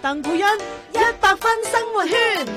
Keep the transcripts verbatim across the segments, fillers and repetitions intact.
鄧富欣一百分生活圈。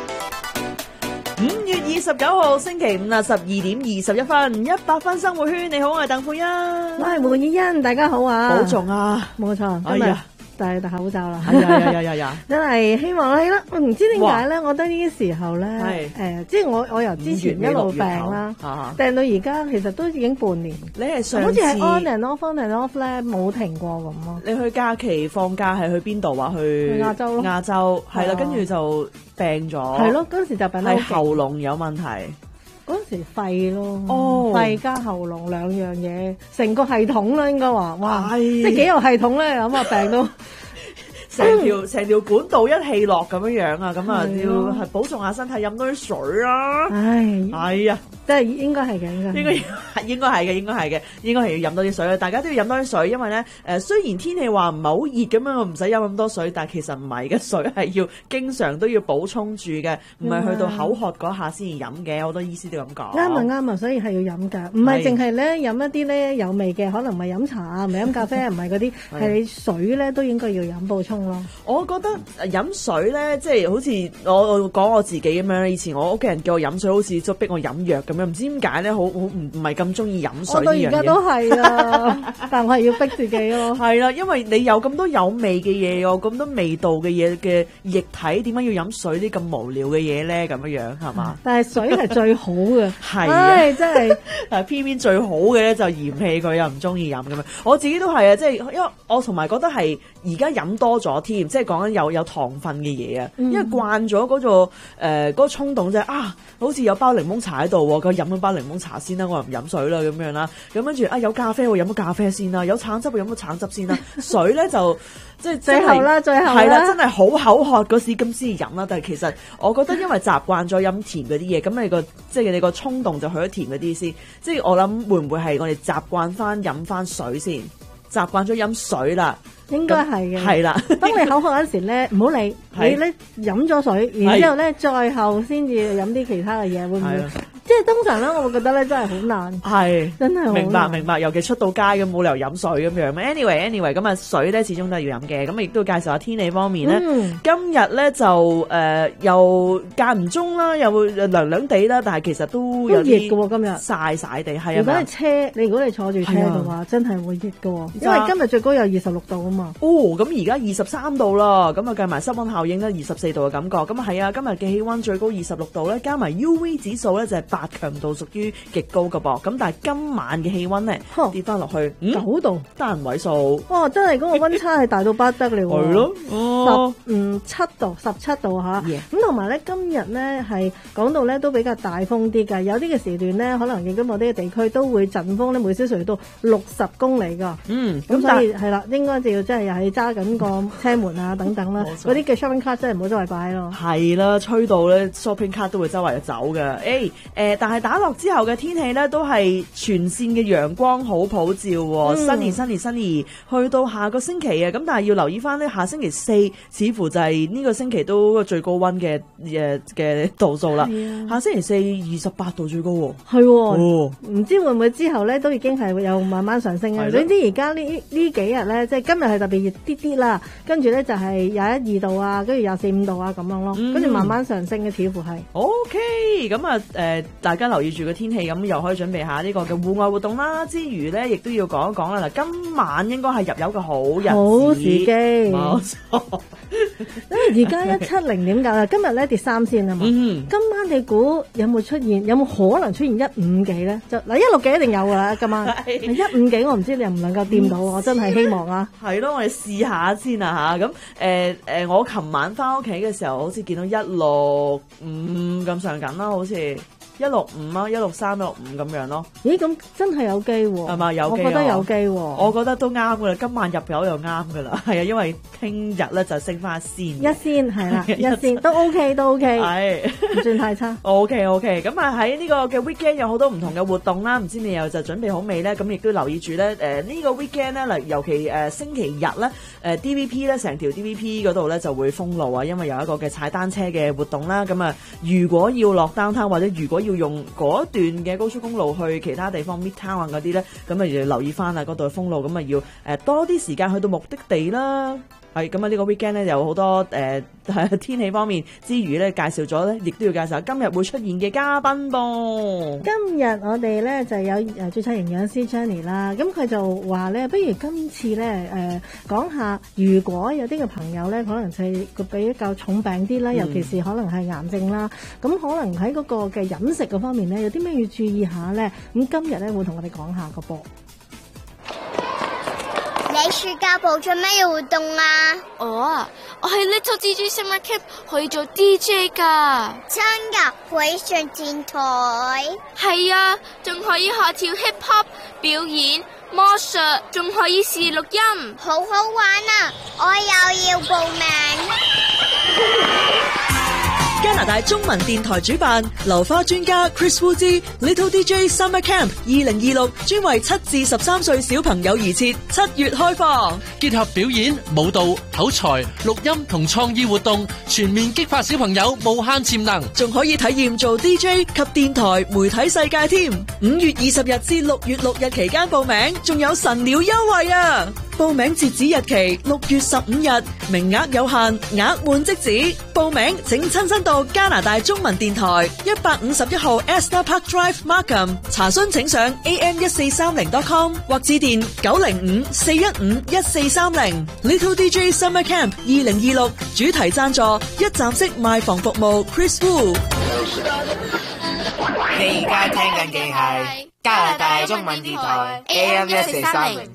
五月二十九號星期五啊，十二點二十一分，一百分生活圈，你好，我係鄧富欣， 我係胡綺欣，大家好啊！ 保重啊， 冇錯， 哎呀， 戴戴口罩啦， 係呀呀呀呀， 真係希望咧，我唔知點解咧，我覺得呢啲時候咧，誒，即係我我由之前一路病啦，病到而家，其實都已經半年。 你係上次好似係 on and off on and off 咧，冇停過咁咯。 你去假期放假係去邊度啊？去亞洲咯， 亞洲係啦，跟住就病咗。係咯，嗰時就病得係喉嚨有問題。 嗰時肺咯， 哦， 肺加喉嚨兩樣嘢，成個系統啦，應該話，哇，即係幾有系統咧，咁啊病到。 成條成條管道一氣落咁樣樣啊，咁啊要係保重下身體，飲多啲水啊！唉，係啊， 即係應該係嘅，應該應該應該係嘅，應該係嘅，應該係要飲多啲水啊！大家都要飲多啲水，因為咧誒，雖然天氣話唔係好熱咁樣，我唔使飲咁多水，但係其實唔係嘅，水係要經常都要補充住嘅，唔係去到口渴嗰下先至飲嘅，好多醫師都咁講。 啱啊啱啊，所以係要飲㗎，唔係淨係咧飲一啲咧有味嘅，可能唔係飲茶啊，唔係飲咖啡，唔係嗰啲，係水咧都應該要飲補充。 我覺得飲水咧，即係好似我我講我自己咁樣。以前我屋企人叫我飲水，好似都逼我飲藥咁樣。唔知點解咧，好好唔唔係咁中意飲水呢樣嘢。我到而家都係啊，但我係要逼自己咯。 係啦，因為你有咁多有味嘅嘢，有咁多味道嘅嘢嘅液體，點解要飲水啲咁無聊嘅嘢咧？咁樣樣係嘛？ 但係水係最好嘅， 係唉，真係。 但係偏偏最好嘅咧就嫌棄佢，又唔中意飲咁樣。我自己都係啊，即係因為我同埋覺得係而家飲多咗添，即係講緊有有糖分嘅嘢啊，因為慣咗嗰個誒嗰個衝動就係啊，好似有包檸檬茶喺度，咁飲咗包檸檬茶先啦，我又唔飲水啦咁樣啦，咁跟住啊有咖啡我飲咗咖啡先啦，有橙汁我飲咗橙汁先啦，水咧就即係最後啦，最後係啦，真係好口渴嗰時咁先飲啦。但係其實我覺得因為習慣咗飲甜嗰啲嘢，咁你個即係你個衝動就去咗甜嗰啲先，即係我諗會唔會係我哋習慣翻飲翻水先，習慣咗飲水啦。 應該係嘅， 係啦。 當你口渴嗰時咧，唔好理，你咧飲咗水，然之後咧，再後先至飲啲其他嘅嘢，會唔會？即係通常咧，我會覺得咧，真係好難。係，真係好難。明白明白，尤其出到街咁，冇理由飲水咁樣。Anyway anyway，咁啊水咧始終都係要飲嘅。咁亦都介紹下天氣方面咧。嗯、今日咧就誒、呃、又間唔中啦，又會涼涼地啦，但係其實都有啲熱嘅喎。今日曬曬地係啊。 如果係車，你如果你坐住車嘅話，真係會熱嘅喎。因為今日最高有二十六度啊嘛。 哦，咁而家二十三度啦，咁啊計埋濕溫效應咧，二十四度嘅感覺。咁啊係啊，今日嘅氣溫最高二十六度咧，加埋 U V 指數咧就係八強度，屬於極高嘅噃。咁但係今晚嘅氣溫咧跌翻落去九度，單位數。哇， 真係嗰個溫差係大到不得了。 係咯， 十嗯七度，十七度吓。咁同埋咧，今日咧係講到咧都比較大風啲㗎，有啲嘅時段咧，可能亦都某啲嘅地區都會陣風咧，每小時到六十公里㗎。嗯，咁所以係啦，應該就要真係又係揸緊個車門啊等等啦。嗰啲嘅 shopping cart 真係唔好周圍擺咯。係啦，吹到咧 shopping cart 都會周圍走㗎。誒、欸、誒、呃，但係打落之後嘅天氣咧，都係全線嘅陽光好普照喎。新年新年新年，去到下個星期啊，咁但係要留意翻咧，下星期四似乎就係呢個星期都最高溫嘅誒嘅度數啦。下星期四二十八度最高喎。 係喎，唔、哦、知會唔會之後咧都已經係有慢慢上升啊？總之而家呢呢幾日咧，即係今日係特別熱啲啲啦，跟住咧就係廿一二度啊，跟住廿四五度啊咁樣咯，跟住、嗯、慢慢上升嘅似乎係。O K， 咁啊誒，大家留意住個天氣，咁又可以準備下呢個嘅戶外活動啦。之餘咧，亦都要講一講啦。嗱，今晚應該係入油嘅好日子， 好時機。 冇錯。 因為而家一七零點九啦，今日咧跌三先啊嘛。嗯、今晚你估有冇出現？有冇可能出現一五幾咧？就嗱，一六幾一定有噶啦。今晚一五幾，我唔知你能唔能夠掂到，我真係希望啊。 係咯，我哋試下先啊吓。咁誒誒，我琴晚翻屋企嘅時候，好似見到一六五咁上緊啦，好似。一六五啊，一六三、一六五咁樣咯。咦，咁真係有機喎，係嘛？有機，我覺得有機喎。我覺得都啱噶啦，今晚入油又啱噶啦。係啊，因為聽日咧就升翻一仙。一仙係啦，一仙都 OK， 都 OK， 係唔算太差。OK OK， 咁啊喺呢個嘅 weekend 有好多唔同嘅活動啦，唔知你又就準備好未咧？咁亦都留意住咧，誒呢個 weekend 咧，嗱尤其誒星期日咧，誒 D V P 咧成條 D V P 嗰度咧就會封路啊，因為有一個嘅踩單車嘅活動啦。咁啊，如果要落 downtown或者如果要用嗰段嘅高速公路去其他地方 Midtown 啊嗰啲咧，咁啊要留意翻啊嗰度封路，咁啊要誒多啲時間去到目的地啦。 係咁啊！呢個 weekend 咧有好多誒、呃、天氣方面之餘咧，介紹咗咧，亦都要介紹下今日會出現嘅嘉賓噃。 今日我哋咧就有誒註冊營養師 Jenny 啦，咁佢就話咧，不如今次咧誒講下，如果有啲嘅朋友咧，可能係個比較重病啲啦，尤其是可能係癌症啦，咁、嗯、可能喺嗰個嘅飲食嗰方面咧，有啲咩要注意下咧？咁今日咧會同我哋講下個噃。 你暑假部做咩活動啊？ 哦，我係 Little D J Summer Camp 可以做 D J 噶。 真噶？可以上電台？ 係啊，仲可以學跳 hip hop 表演、魔術，仲可以試錄音， 好好玩啊！我又要報名。 加拿大中文電台主辦流花專家 Chris Wu 之 Little D J Summer Camp 二零二六，專為七至十三歲小朋友而設，七月開放， 結合表演、舞蹈、口才、錄音同創意活動，全面激發小朋友無限潛能， 仲可以體驗做 D J 及電台媒體世界添。五月二十日至六月六日期間報名，仲有神鳥優惠啊！報名截止日期六月十五日，名額有限，額滿即止。報名請親身到加拿大中文電台一百五十一號 Astor Park Drive Markham， 查詢請上 a m 一四三零 dot com 或致電九零五四一五一四三零。Little D J Summer Camp 二零二六主題贊助一站式賣房服務 Chris Wu。 你而家聽緊嘅係加拿大中文電台 A M 一四三零。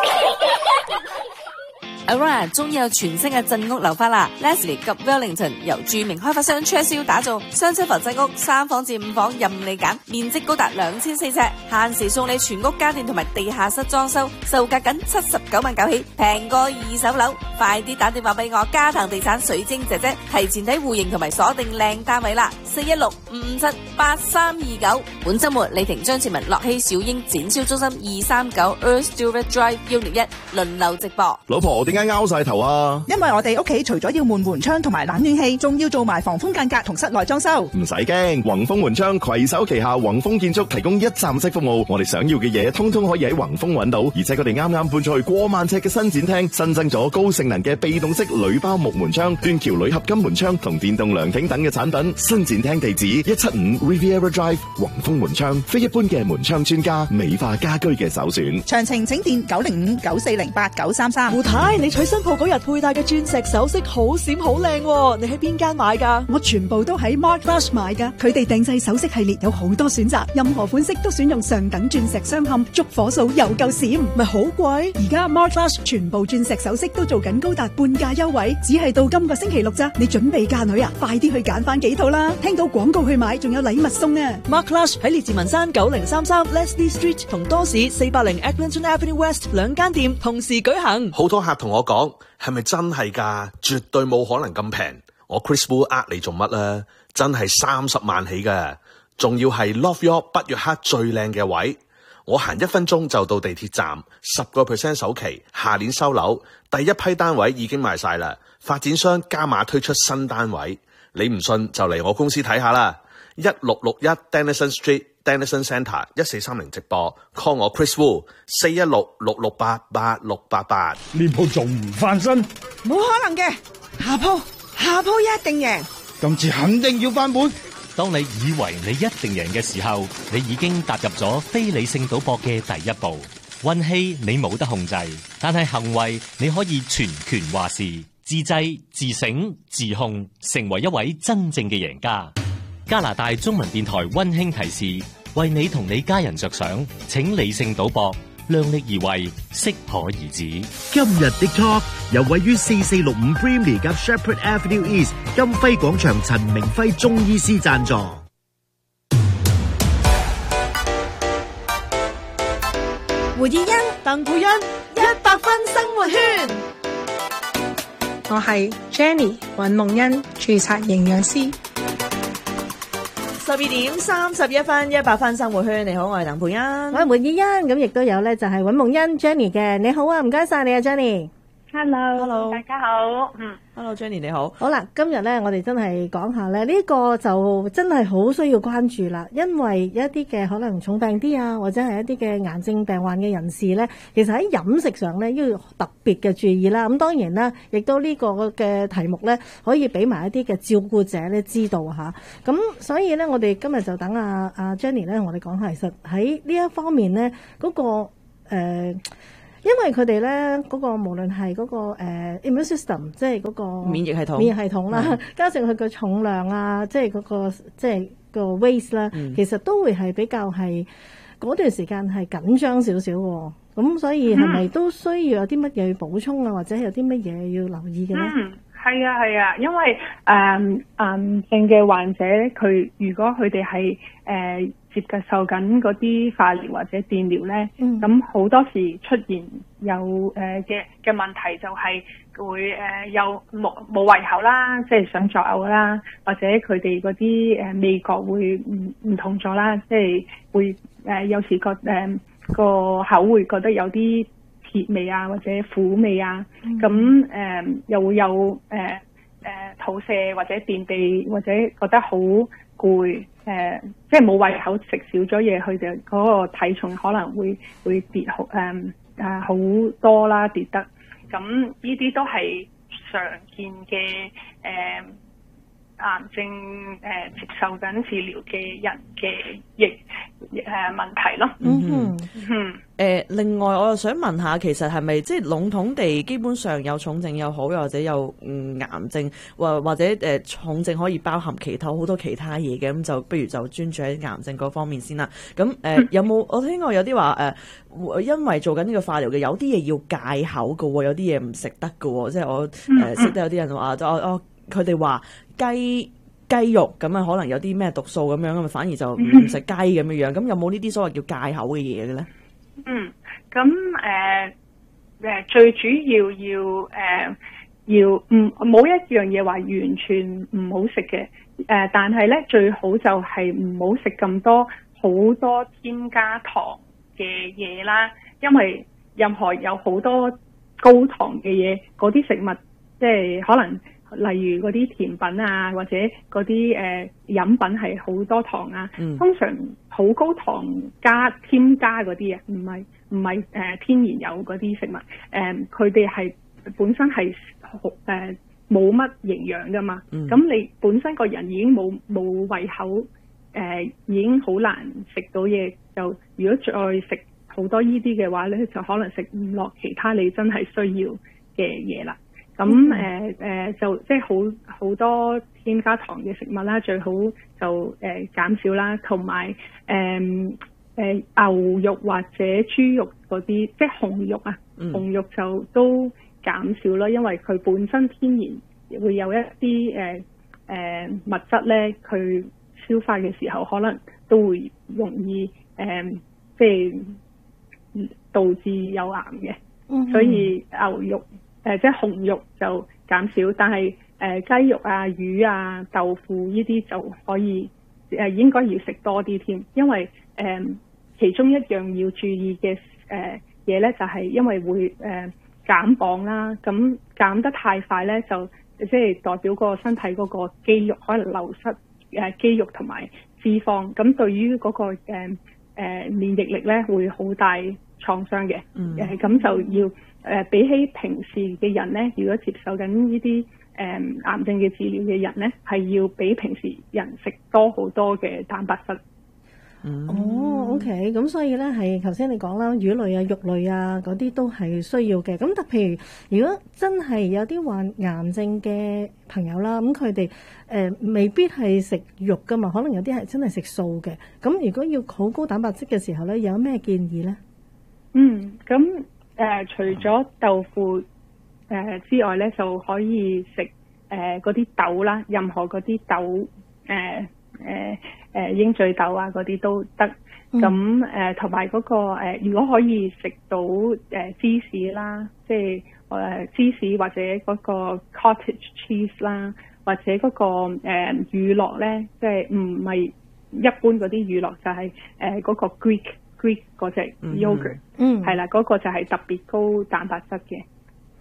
Aurora 終於有全新嘅鎮屋樓花啦 ！Leslie 及 Wellington 由著名開發商 Churchill 打造雙車房鎮屋，三房至五房任你揀，面積高達兩千四尺，限時送你全屋家電同埋地下室裝修，售價僅七十九萬九起，平過二手樓。快啲打電話俾我嘉騰地產水晶姐姐，提前睇戶型同埋鎖定靚單位啦！四一六五五七八三二九。本週末李婷、張志文、樂希、小英展銷中心二三九 Earl Stewart Drive Unit 一輪流直播。 老婆，點解拗晒頭啊？ 因為我哋屋企除咗要換門窗同埋冷暖氣，仲要做埋防風間隔同室內裝修。 唔使驚，宏豐門窗攜手旗下宏豐建築提供一站式服務，我哋想要嘅嘢通通可以喺宏豐揾到，而且佢哋啱啱搬出去過萬尺嘅新展廳，新增咗高性能嘅被動式鋁包木門窗、斷橋鋁合金門窗同電動涼亭等嘅產品。新展廳地址一七五 Riviera Drive， 宏豐門窗，非一般嘅門窗專家，美化家居嘅首選。 詳情請電九零五九四零八九三三。 胡太，你娶新抱嗰日佩戴嘅鑽石首飾好閃好靚，你喺邊間買噶？ 我全部都喺 Mark Flash 買噶，佢哋定製首飾系列有好多選擇，任何款式都選用上等鑽石鑲嵌，燭火數又夠閃， 咪好貴？ 而家 Mark Flash 全部鑽石首飾都做緊高達半價優惠，只係到今個星期六咋，你準備嫁女啊？快啲去揀翻幾套啦！聽到廣告去買，仲有禮物送啊 ！Mark Flash 喺列治文山九零三三 Leslie Street 同多士四百零 Eglinton Avenue West 兩間店同時舉行。 好多客同我講，係咪真係㗎？絕對冇可能咁平。我 Chris Wu 呃你做乜啊？真係三十萬起㗎，仲要係 Love York 北約克最靚嘅位。我行一分鐘就到地鐵站，十個 percent 首期，下年收樓，第一批單位已經賣晒啦。發展商加碼推出新單位，你唔信就嚟我公司睇下啦。一六六一 Denison Street。Denison Centre 一四三零直播 call 我 Chris Wu 四一六六六八八六八八。 呢鋪仲唔翻身？ 冇可能嘅，下鋪下鋪一定贏， 今次肯定要翻本。 當你以為你一定贏嘅時候，你已經踏入咗非理性賭博嘅第一步。運氣你冇得控制，但係行為你可以全權話事，自制、自省、自控，成為一位真正嘅贏家。加拿大中文電台溫馨提示，為你同你家人着想，請理性賭博，量力而為，適可而止。 今日的 Talk 由位於四四六五 Brimley 及 Shepherd Avenue East 金輝廣場陳明輝中醫師贊助。 胡以欣、 鄧佩欣，一百分生活圈。 我係 Jenny 尹夢欣，註冊營養師。 十二點三十一分，一百分生活圈，你好，我係鄧佩欣， 我係胡以欣，咁亦都有咧，就係尹夢欣 Jenny 嘅，你好啊，唔該晒你啊 Jenny。 Hello，Hello， 大家好。 嗯 ，Hello Jenny 你好。 好啦，今日咧我哋真係講下咧呢、這個就真係好需要關注啦，因為一啲嘅可能重病啲啊，或者係一啲嘅癌症病患嘅人士咧，其實喺飲食上咧要特別嘅注意啦。咁當然啦，亦都呢個嘅題目咧可以俾埋一啲嘅照顧者咧知道吓。咁所以咧，我哋今日就等阿阿 Jenny 咧同我哋講下，其實喺呢一方面咧嗰、那個誒。呃因為佢哋咧嗰個無論係嗰個誒、呃、immune system， 即係嗰個免疫系統， 免疫系統啦，加上佢嘅重量啊，即係嗰個即係個 weight 啦，其實都會係比較係嗰段時間係緊張少少喎。咁所以係咪都需要有啲乜嘢要補充啊，或者有啲乜嘢要留意嘅咧？ 嗯，係啊係啊，因為誒癌症嘅患者咧，佢如果佢哋係誒接受緊嗰啲化療或者電療咧，咁好、嗯、多時出現有誒嘅嘅問題就係會誒、呃、有冇冇胃口啦，即係想作嘔啦，或者佢哋嗰啲誒味覺會唔唔同咗啦，即係會誒、呃、有時覺誒個、呃、口會覺得有啲甜味啊，或者苦味啊，咁誒、嗯呃、又會有誒誒肚瀉或者便秘，或者覺得好攰。誒、呃，即係冇胃口，食少咗嘢，佢哋嗰個體重可能會會跌好誒誒好多啦，跌得。咁呢啲都係常見嘅誒、呃、癌症誒、呃、接受緊治療嘅人嘅疫誒問題咯。 嗯哼，嗯誒、呃，另外我又想問下，其實係咪即係籠統地，基本上有重症又好，又或者有嗯癌症，或或者誒、呃、重症可以包含其他好多其他嘢嘅，咁就不如就專注喺癌症嗰方面先啦。咁誒、呃、有冇我聽過有啲話誒，因為做緊呢個化療嘅，有啲嘢要戒口㗎，有啲嘢唔食得㗎，即係我誒識得有啲人話，就我佢哋話雞雞肉咁啊，可能有啲咩毒素咁樣，咁反而就唔食雞咁樣樣。咁有冇呢啲所謂叫戒口嘅嘢嘅咧？ 嗯，咁誒誒最主要要誒、呃、要唔冇一樣嘢話完全唔好食嘅，誒、呃、但係咧最好就係唔好食咁多好多添加糖嘅嘢啦，因為任何有好多高糖嘅嘢，嗰啲食物即係可能。例如嗰啲甜品啊，或者嗰啲誒飲品係好多糖啊，嗯、通常好高糖加添加嗰啲啊，唔係唔係誒天然有嗰啲食物，誒佢哋係本身係誒冇乜營養噶嘛，咁、嗯、你本身個人已經冇冇胃口，誒、呃、已經好難食到嘢，就如果再食好多呢啲嘅話咧，就可能食唔落其他你真係需要嘅嘢啦。咁誒誒就即係好好多添加糖嘅食物啦，最好就誒、呃、減少啦，同埋誒誒牛肉或者豬肉嗰啲，即係紅肉啊，嗯、紅肉就都減少啦，因為佢本身天然會有一啲誒誒物質咧，佢消化嘅時候可能都會容易誒、呃、即係導致有癌嘅，嗯、所以牛肉。誒、呃、即係紅肉就減少，但係誒、呃、雞肉啊、魚啊、豆腐呢啲就可以誒、呃、應該要食多啲添，因為誒、呃、其中一樣要注意嘅誒嘢咧，就係、是、因為會誒、呃、減磅啦，咁減得太快咧，就即係代表個身體嗰個肌肉可能流失誒、呃、肌肉同埋脂肪，咁對於嗰、那個誒、呃呃、免疫力咧會好大創傷嘅，誒咁、嗯呃、就要。誒、呃、比起平時嘅人咧，如果接受緊呢啲誒癌症嘅治療嘅人咧，係要比平時人食多好多嘅蛋白質。 嗯、哦，OK，咁所以咧係頭先你講啦，魚類啊、肉類啊嗰啲都係需要嘅。咁但譬如如果真係有啲患癌症嘅朋友啦，咁佢哋誒未必係食肉噶嘛，可能有啲係真係食素嘅。咁如果要好高蛋白質嘅時候咧，有咩建議咧？ 嗯，咁。誒、呃，除咗豆腐誒、呃、之外咧，就可以食誒嗰啲豆啦，任何嗰啲豆，誒誒誒鷹嘴豆啊嗰啲都得。咁誒同埋嗰個誒、呃，如果可以食到誒、呃、芝士啦，即係誒、呃、芝士或者嗰個 cottage cheese 啦，或者嗰、嗰個誒、呃、乳酪咧，即係唔係一般嗰啲乳酪，就係誒嗰個 Greek。Greek 嗰隻 yogurt，嗯，係啦，嗰、那個就係特別高蛋白質嘅。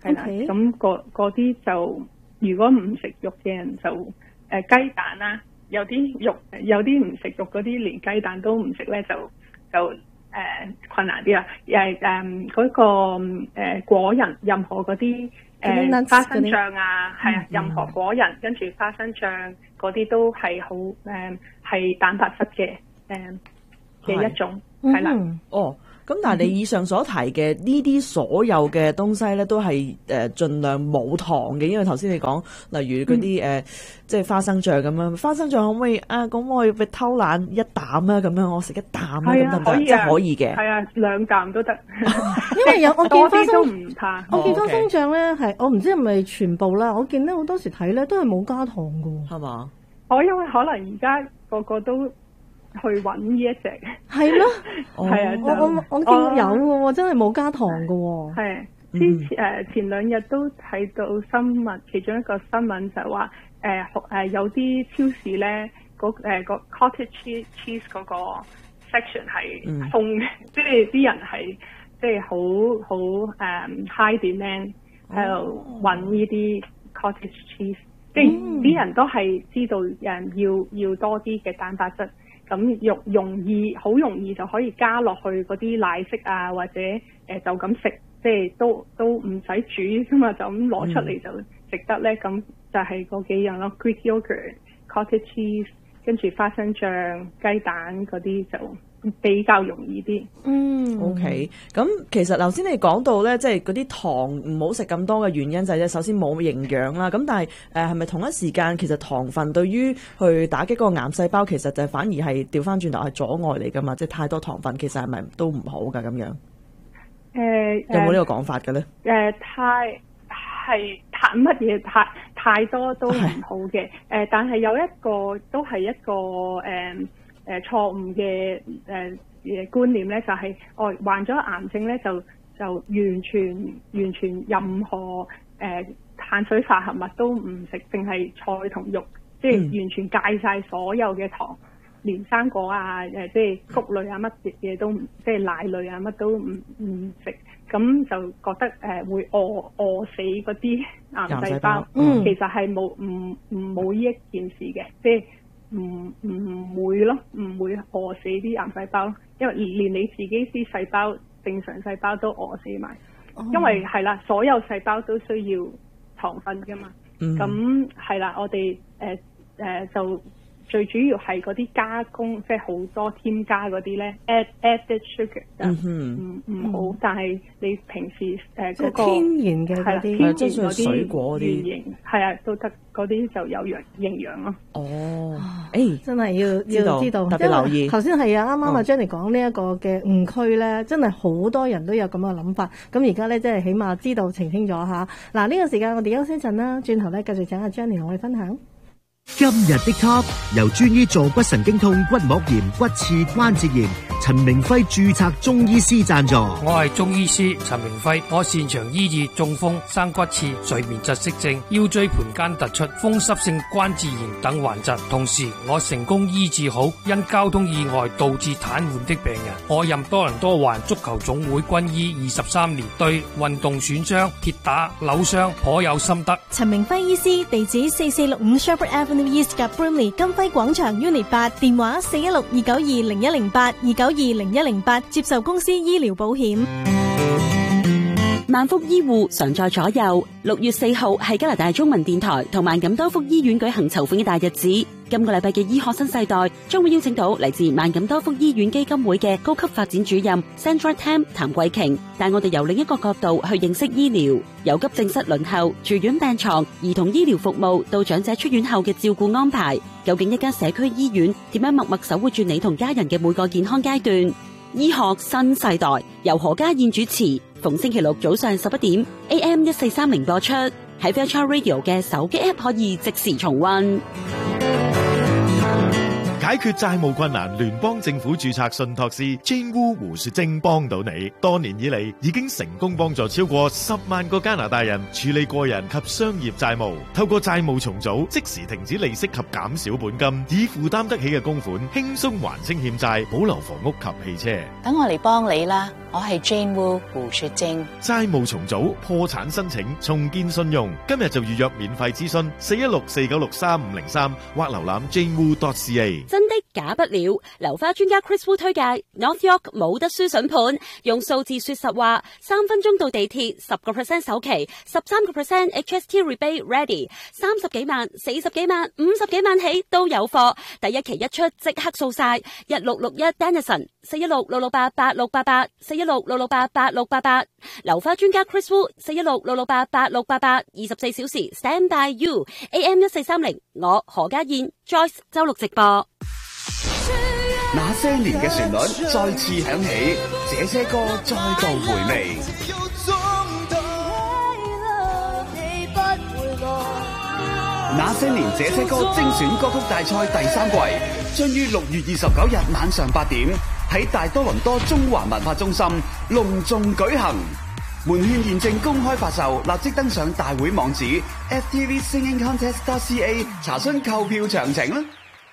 係啦，咁嗰嗰啲就如果唔食肉嘅人就誒、呃、雞蛋啦，有啲肉有啲唔食肉嗰啲連雞蛋都唔食咧，就就誒、呃、困難啲啦。誒誒嗰個誒、呃、果仁，任何嗰啲誒花生醬啊，係啊，任何果仁跟住花生醬嗰啲都係好誒係蛋白質嘅誒嘅一種係啦。 哦。咁但係你以上所提嘅呢啲所有嘅東西咧，都係誒盡量冇糖嘅，因為頭先你講，例如嗰啲誒即係花生醬咁樣，花生醬可唔可以啊？咁我俾偷懶一啖啊，咁樣我食一啖啊，咁得唔得？即係可以嘅。 係啊，兩啖都得。 因為有我見花生都唔怕。 我見花生醬咧係我唔知係咪全部啦，我見咧好多時睇咧都係冇加糖㗎， 係嘛？ 我因為可能而家個個都去揾呢一隻， 係咯， 係啊， 我我我見有嘅喎，真係冇加糖嘅喎。 係之前誒前兩日都睇到新聞，其中一個新聞就係話誒誒有啲超市咧，嗰誒個 cottage cheese cheese 嗰個 section 係空嘅，即係啲人係即係好好誒 high demand 喺度揾呢啲 cottage cheese，即係啲人都係知道誒要要多啲嘅蛋白質。咁容容易好容易就可以加落去嗰啲奶昔啊，或者誒、呃、就咁食，即係都都唔使煮㗎嘛，就咁攞出嚟就食得咧。咁、嗯、就係嗰幾樣咯 ，Greek yogurt、cottage cheese， 跟住花生醬、雞蛋嗰啲就比較容易啲。 嗯 ，OK。咁其實頭先你講到咧，即係嗰啲糖唔好食咁多嘅原因就係、是、首先冇營養啦。咁但係誒係咪同一時間其實糖分對於去打擊嗰個癌細胞，其實就反而係調翻轉頭係阻礙嚟㗎嘛？即係太多糖分其實係咪都唔好㗎咁樣？誒、呃，有冇呢個講法嘅咧？ 誒、呃，太係太乜嘢太太多都唔好嘅。誒、呃，但係有一個都係一個誒。呃誒錯誤嘅誒誒觀念咧，就係、是、哦患咗癌症咧，就就完全完全任何誒、呃、碳水化合物都唔食，淨係菜同肉，即係完全戒晒所有嘅糖，連生果啊誒、呃、即係穀類啊乜嘢都唔，即係奶類啊乜都唔唔食，咁就覺得誒、呃、會餓餓死嗰啲癌細胞。嗯，其實係冇唔唔冇呢一件事嘅，即係。唔唔會咯，唔會餓死啲癌細胞，因為連你自己啲細胞正常細胞都餓死埋，哦、因為係啦，所有細胞都需要糖分噶嘛，咁係啦，我哋誒誒就最主要係嗰啲加工，即係好多添加嗰啲咧 add added sugar 就唔唔好，嗯、但係你平時誒嗰、呃那個天然嘅嗰啲， 天然嗰啲水果嗰啲， 係啊都得，嗰啲就有營營養咯。 哦，誒真係要要知道， 特別留意。 頭先係啊，啱啱阿 Jenny 講呢一個嘅誤區咧，真係好多人都有咁嘅諗法。咁而家咧，即係起碼知道澄清咗吓。嗱，呢個時間我哋休息一陣啦，轉頭咧繼續請阿 Jenny 同我哋分享。 今日的 Top 由專醫坐骨神經痛、骨膜炎、骨刺、關節炎陳明輝註冊中醫師贊助。 我係中醫師陳明輝，我擅長醫治中風、生骨刺、睡眠窒息症、腰椎盤間突出、風濕性關節炎等患疾，同時我成功醫治好因交通意外導致癱瘓的病人。我任多倫多環足球總會軍醫二十三年，對運動損傷、跌打、扭傷頗有心得。 陳明輝醫師，地址四四六五 Shepherd Avenue East 及 Brimley 金輝廣場 Unit 八，電話四一六二九二零一零八二九二零一零八，接受公司醫療保險。 萬福醫護常在左右。六月四號係加拿大中文電台同萬錦多福醫院舉行籌款嘅大日子。今個禮拜嘅醫學新世代將會邀請到嚟自萬錦多福醫院基金會嘅高級發展主任 Sandra Tam 譚桂瓊，帶我哋由另一個角度去認識醫療，由急症室輪候、住院病床、兒童醫療服務到長者出院後嘅照顧安排，究竟一間社區醫院點樣默默守護住你同家人嘅每個健康階段？醫學新世代由何家燕主持，逢星期六早上十一點 A M 一四三零播出，喺 Virtual Radio 嘅手機 App 可以即時重溫。 解決債務困難，聯邦政府註冊信託師 Jane Wu 胡雪晶幫到你。多年以嚟，已經成功幫助超過十萬個加拿大人處理個人及商業債務。透過債務重組，即時停止利息及減少本金，以負擔得起嘅供款，輕鬆還清欠債，保留房屋及汽車。 等我嚟幫你啦。 我係 Jane Wu 胡雪晶。 債務重組、破產申請、重建信用，今日就預約免費諮詢四一六四九六三五零三或瀏覽 jane wu dot c a。 真的假不了，樓花專家 Chris Wu 推介 North York 冇得輸筍盤，用數字說實話，三分鐘到地鐵，十個 percent 首期，十三個 percent H S T rebate ready， 三十幾萬、四十幾萬、五十幾萬起都有貨，第一期一出即刻掃晒，一六六一 Dennison 四一六六六八八六八八四一六六六八八六八八，樓花專家 Chris Wu 四一六六六八八六八八，二十四小時 stand by you。 A M 一四三零，我何家燕 Joyce 周六直播。 那些年嘅旋律再次響起，這些歌再度回味。那些年這些歌精選歌曲大賽第三季將於六月二十九日晚上八點喺大多倫多中環文化中心隆重舉行，門券現正公開發售，立即登上大會網址 f t v singing contest dot c a 查詢購票詳情啦。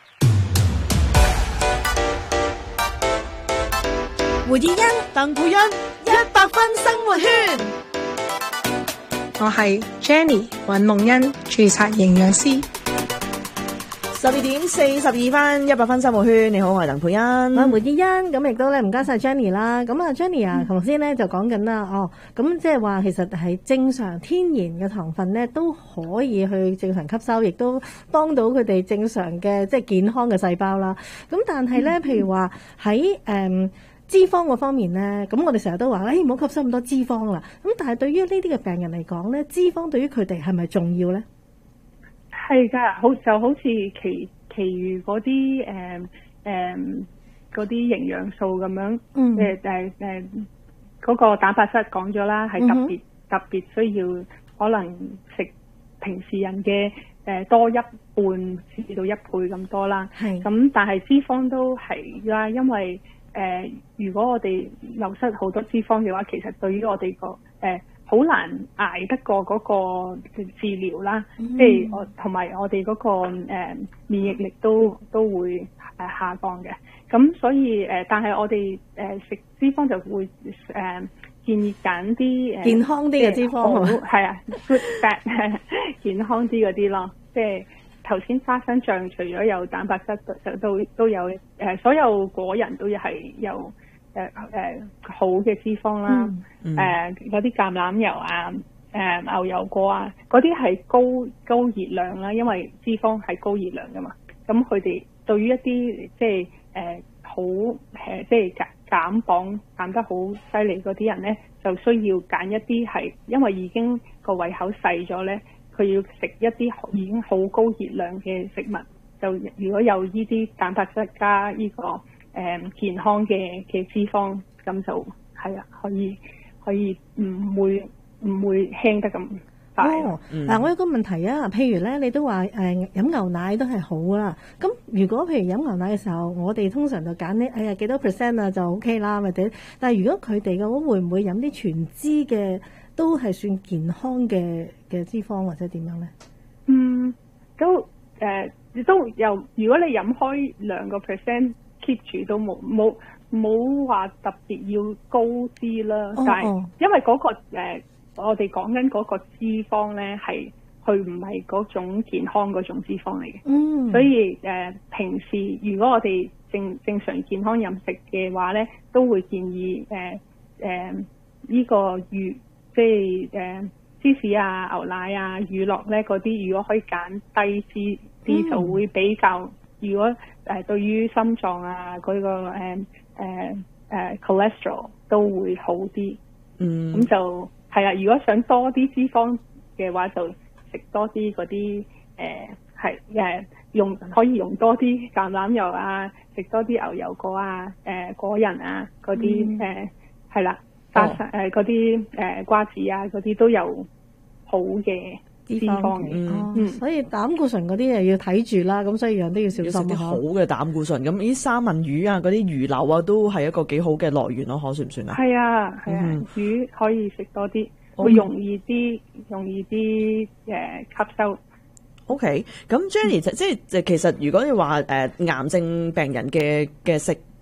胡燕欣、鄧佩欣，一百分生活圈。 我係 Jenny 尹夢欣，註冊營養師。 十二點四十二分，一百分生活圈。你好，我係鄧佩欣， 我係胡燕欣。咁亦都咧唔該晒 Jenny 啦。咁啊 Jenny 啊，頭先咧就講緊啦，哦，咁即係話其實係正常天然嘅糖分咧都可以去正常吸收，亦都幫到佢哋正常嘅即係健康嘅細胞啦。咁但係咧，譬如話喺誒脂肪嗰方面咧，咁我哋成日都話，誒唔好吸收咁多脂肪啦。咁但係對於呢啲嘅病人嚟講咧，脂肪對於佢哋係咪重要咧？ 係㗎，好就好似其其餘嗰啲誒誒嗰啲營養素咁樣，誒誒誒嗰個蛋白質講咗啦，係特別、嗯、特別需要可能食平時人嘅誒、呃、多一半至到一倍咁多啦。係咁，但係脂肪都係啦，因為誒、呃、如果我哋流失好多脂肪嘅話，其實對於我哋個誒。呃好難捱得過嗰個治療啦，即係我同埋我哋嗰個誒免疫力都都會誒下降嘅。咁所以誒，但係我哋誒食脂肪就會誒建議揀啲誒健康啲嘅脂肪， 係啊 good fat 健康啲嗰啲咯。即係頭先花生醬除咗有蛋白質，就都都有誒，所有果仁都係有。誒、呃、誒、呃、好嘅脂肪啦，誒嗰啲橄欖油啊，誒、呃、牛油果啊，嗰啲係高高熱量啦，因為脂肪係高熱量噶嘛。咁佢哋對於一啲即係誒好誒即係減減磅減得好犀利嗰啲人咧，就需要揀一啲係因為已經個胃口細咗咧，佢要食一啲已經好高熱量嘅食物。就如果有呢啲蛋白質加呢、這個誒、呃、健康嘅嘅脂肪，咁就係啊，可以可以唔會唔會輕得咁快。 哦，嗱、嗯，我有個問題啊，譬如咧，你都話誒、呃、飲牛奶都係好啦。咁如果譬如飲牛奶嘅時候，我哋通常就揀呢，哎呀幾多 percent 啊就 OK 啦，或者。但係如果佢哋嘅話，會唔會飲啲全脂嘅都係算健康嘅嘅脂肪或者點樣咧？ 嗯，都誒。呃都有，如果你飲開兩個 percent keep 住都冇冇冇話特別要高脂啦，哦、但係因為嗰、嗰個、呃、我哋講緊嗰個脂肪咧係佢唔係嗰種健康嗰種脂肪嚟嘅，嗯，所以誒、呃、平時如果我哋正正常健康飲食嘅話咧，都會建議誒誒呢個乳即係誒、呃、芝士啊、牛奶啊、乳酪咧嗰啲，如果可以揀低脂啲就會比較，嗯、如果誒、呃、對於心臟啊嗰、那個誒誒誒 cholesterol 都會好啲。嗯，咁就係啊。如果想多啲脂肪嘅話，就食多啲嗰啲誒係誒用可以用多啲橄欖油啊，食多啲牛油果啊、誒、呃、果仁啊嗰啲誒係啦，加誒嗰啲誒瓜子啊嗰啲都有好嘅脂肪嘅， 嗯，嗯，所以膽固醇嗰啲又要睇住啦，咁所以樣都要小心。 啲好嘅膽固醇，咁呢三文魚啊，嗰啲魚柳啊，都係一個幾好嘅來源咯，可算唔算啊？ 係啊，係啊，嗯、魚可以食多啲，會容易啲，容易啲誒、呃、吸收。 O K，咁 Jenny、嗯、即係即係其實如果你話誒、呃、癌症病人嘅嘅食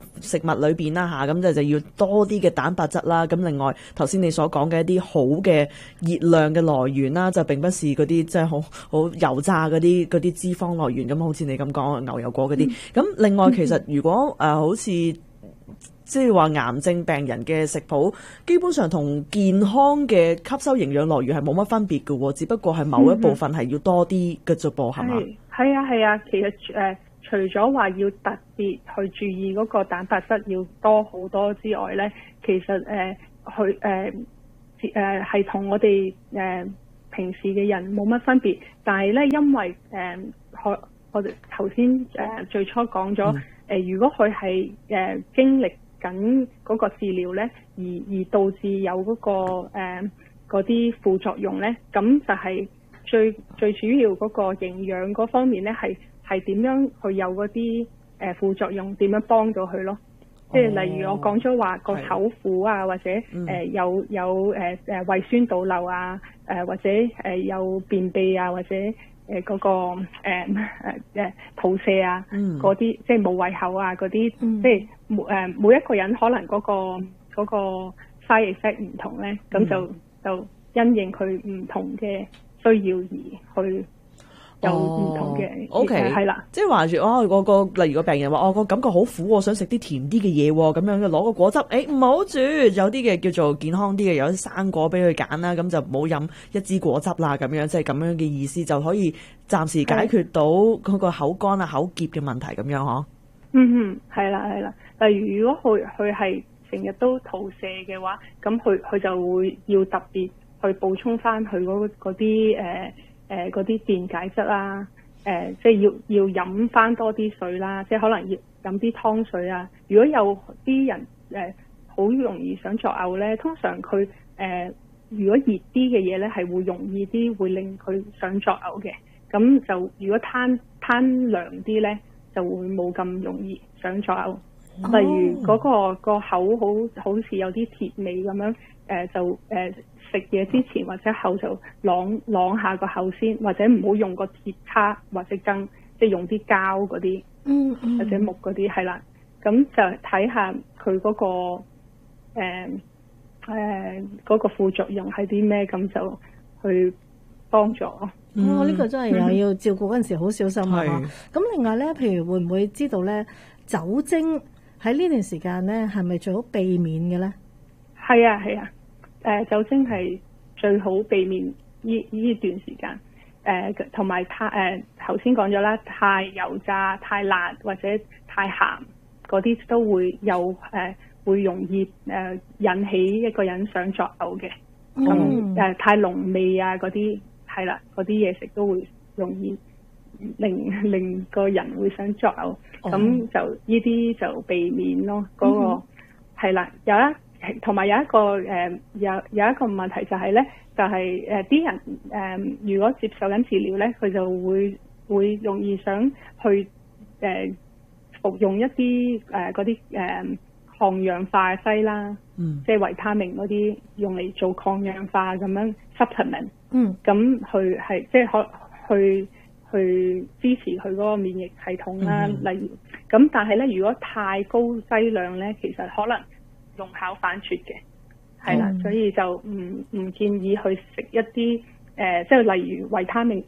食物裏邊啦嚇，咁就就要多啲嘅蛋白質啦。咁另外頭先你所講嘅一啲好嘅熱量嘅來源啦，就並不是嗰啲即係好好油炸嗰啲嗰啲脂肪來源咁，好似你咁講牛油果嗰啲。咁、嗯、另外其實如果誒、呃、好似即係話癌症病人嘅食譜，基本上同健康嘅吸收營養來源係冇乜分別嘅喎，只不過係某一部分係要多啲嘅啫噃，係嘛？ 係啊係啊，其實誒、呃、除咗話要特別去注意嗰個蛋白質要多好多之外咧，其實誒去誒誒係同我哋誒、呃、平時嘅人冇乜分別，但係咧因為誒我我哋頭先誒最初講咗誒，如果佢係誒經歷緊嗰個治療咧，而而導致有嗰、嗰個誒嗰啲副作用咧，咁就係最最主要嗰個營養嗰方面咧，係係點樣去有嗰啲誒副作用，點樣幫到佢咯？即係、哦、例如我講咗話個口苦啊，或者誒、嗯呃、有有誒誒胃酸倒流啊，誒、呃、或者誒有便秘啊，或者誒嗰、呃嗰個誒誒誒肚瀉啊，嗰啲、嗯、即係冇胃口啊嗰啲，嗯、即係每誒每一個人可能嗰、嗰個嗰、嗰個 side effect 唔同咧，咁、嗯、就就因應佢唔同嘅需要而去。有唔同嘅 ，OK 係啦，即係話住哦，個個例如個病人話哦，個感覺好苦，我想食啲甜啲嘅嘢咁樣，攞個果汁，誒唔好住，有啲嘅叫做健康啲嘅，有啲生果俾佢揀啦，咁就唔好飲一支果汁啦，咁樣即係咁樣嘅意思，就可以暫時解決到嗰個口乾啊、口澀嘅問題咁樣嗬。嗯嗯，係啦係啦，例如如果佢佢係成日都肚瀉嘅話，咁佢佢就會要特別去補充翻佢嗰嗰啲誒。誒嗰啲電解質啦，誒、呃、即係要要飲翻多啲水啦，即係可能要飲啲湯水啊。如果有啲人誒好、呃、容易想作嘔咧，通常佢誒、呃、如果熱啲嘅嘢咧係會容易啲，會令佢想作嘔嘅。咁就如果攤攤涼啲咧，就會冇咁容易想作嘔。哦、例如嗰、嗰個、嗰個口好好似有啲鐵味咁樣，誒、呃、就誒。呃食嘢之前或者後就啷啷下個口先，或者唔好用個鐵叉或者羹，即係用啲膠嗰啲，嗯嗯、或者木嗰啲係啦。咁就睇下佢嗰、嗰個誒誒嗰個副作用係啲咩，咁就去幫助。 嗯、哦，呢、呢個真係又要照顧嗰陣時好小心啊！咁、嗯、另外咧，譬如會唔會知道咧酒精喺呢段時間咧係咪最好避免嘅咧？ 係啊，係啊。誒、呃、酒精係最好避免呢呢段時間，誒同埋太誒頭先講咗啦，太油炸、太辣或者太鹹嗰啲都會有誒、呃、會容易誒、呃、引起一個人想作嘔嘅。咁誒、嗯呃、太濃味啊嗰啲係啦，嗰啲嘢食都會容易令令個人會想作嘔。咁、嗯、就呢啲就避免咯。嗰、那個係啦、嗯，有一。同埋有一個誒、呃、有有一個問題就係咧，就係誒啲人誒、呃、如果接受緊治療咧，佢就會會容易想去誒、呃、服用一啲誒嗰啲誒抗氧化劑啦，嗯，即係維他命嗰啲用嚟做抗氧化咁樣 supplement，嗯，咁去係即係可去去支持佢嗰個免疫系統啦，嗯、例如咁，但係咧如果太高劑量咧，其實可能用效反拙嘅，係啦、嗯，所以就唔唔建議去食一啲誒、呃，即係例如維他命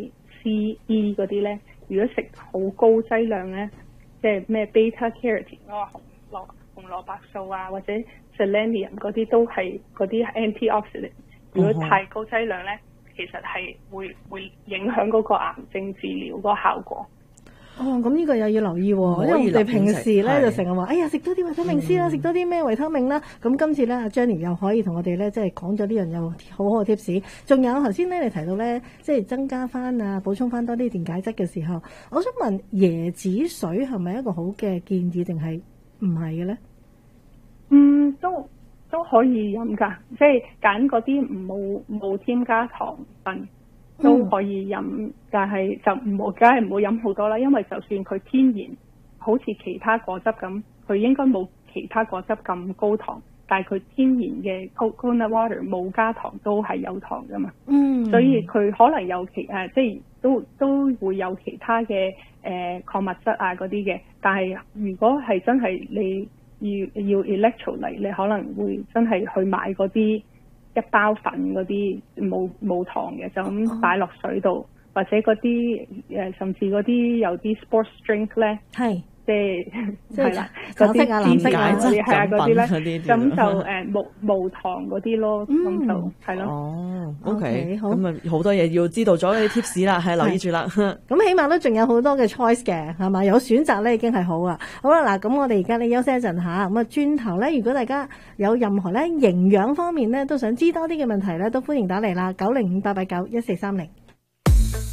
A、C、E 嗰啲咧。如果食好高劑量咧，即係咩 beta carotene 嗰個紅蘿紅蘿蔔素啊，或者 selenium 嗰啲都係嗰啲 antioxidant。如果太高劑量咧，其實係會會影響嗰個癌症治療嗰個效果。 哦，咁呢個又要留意喎，因為我哋平時咧就成日話，哎呀食多啲維他命 C 啦，食、嗯、多啲咩維他命啦。咁今次咧，阿 Jenny 又可以同我哋咧，即係講咗呢樣又好好嘅 tips。仲有頭先咧，你提到咧，即係增加翻啊，補充翻多啲電解質嘅時候，我想問椰子水係咪一個好嘅建議，定係唔係嘅咧？ 嗯，都都可以飲㗎，即係揀嗰啲冇冇添加糖分。都可以飲，嗯、但係就唔好，梗係唔好飲好多啦。因為就算佢天然，好似其他果汁咁，佢應該冇其他果汁咁高糖，但係佢天然嘅 coconut water 冇加糖都係有糖噶嘛。嗯，所以佢可能有其誒、呃，即係都都會有其他嘅誒礦物質啊嗰啲嘅。但係如果係真係你要要 electrolyte，你可能會真係去買嗰啲一包粉嗰啲冇冇糖嘅，就咁擺落水度，哦、或者嗰啲誒甚至嗰啲有啲 sports drink 咧， 係即係係啦， 嗰啲藍色啊、 係啊嗰啲咧，咁就誒誒無無糖嗰啲咯，咁、嗯、就係咯。 哦 ，OK，咁啊好多嘢要知道咗你 tips 啦，係留意住啦。 咁起碼都仲有好多嘅 choice 嘅，係嘛？有選擇咧已經係好啊。好啦，嗱，咁我哋而家你休息一陣下，咁啊轉頭咧，如果大家有任何咧營養方面咧都想知多啲嘅問題咧，都歡迎打嚟啦，九零五八八九一四三零。